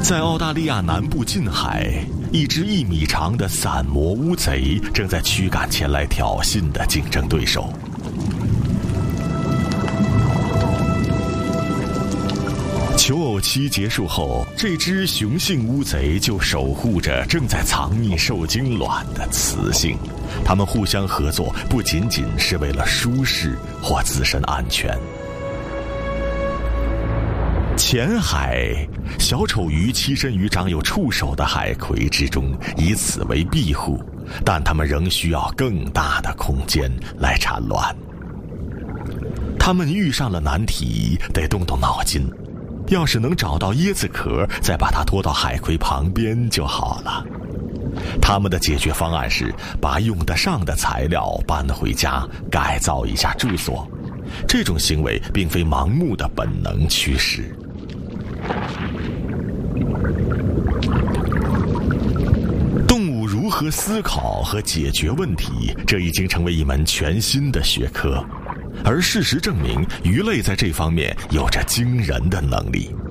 在澳大利亚南部近海，一只1米长的伞魔乌贼正在驱赶前来挑衅的竞争对手。求偶期结束后，这只雄性乌贼就守护着正在藏匿受精卵的雌性。它们互相合作，不仅仅是为了舒适或自身安全。浅海，小丑鱼栖身于长有触手的海葵之中，以此为庇护，但它们仍需要更大的空间来产卵。它们遇上了难题，得动动脑筋。要是能找到椰子壳，再把它拖到海葵旁边就好了。他们的解决方案是把用得上的材料搬回家，改造一下住所。这种行为并非盲目的本能驱使。动物如何思考和解决问题，这已经成为一门全新的学科。而事实证明，鱼类在这方面有着惊人的能力。